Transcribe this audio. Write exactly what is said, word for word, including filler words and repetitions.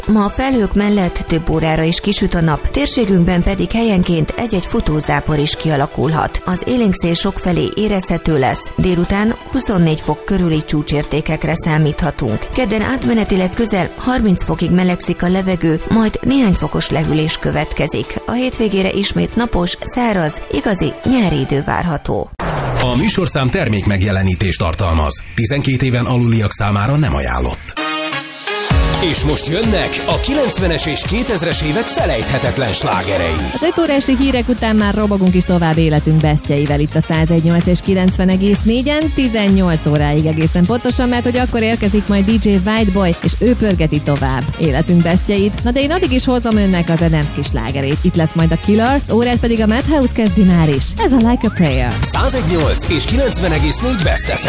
Ma a felhők mellett több órára is kisüt a nap, térségünkben pedig helyenként egy-egy futózápor is kialakulhat. Az élénkszél sokfelé érezhető lesz, délután huszonnégy fok körüli csúcsértékekre számíthatunk. Kedden átmenetileg közel harminc fokig melegszik a levegő, majd néhány fokos lehűlés következik. A hétvégére ismét napos, száraz, igazi nyári idő várható. A műsorszám termék megjelenítést tartalmaz. tizenkét éven aluliak számára nem ajánlott. És most jönnek a kilencvenes és kétezres évek felejthetetlen slágerei. Az öt órási hírek után már robogunk is tovább életünk besztjeivel itt a száz egy nyolc és kilencven egész négyen, tizennyolc óráig egészen pontosan, mert hogy akkor érkezik majd dé dzsé Whiteboy, és ő pörgeti tovább életünk besztjeit. Na de én addig is hozom önnek az Adamski slágerét. Itt lesz majd a Killers, órát pedig a Madhouse kezdi már is. Ez a Like a Prayer. száz egy nyolc és kilencven egész négy Best ef em.